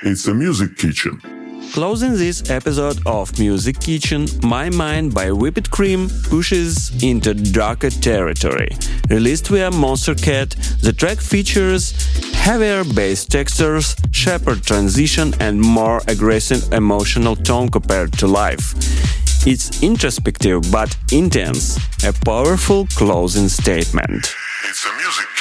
It's a Music Kitchen. Closing this episode of Music Kitchen, My Mind by Whipped Cream pushes into darker territory. Released via Monstercat, the track features heavier bass textures, sharper transition and more aggressive emotional tone compared to live. It's introspective but intense, a powerful closing statement. It's a Music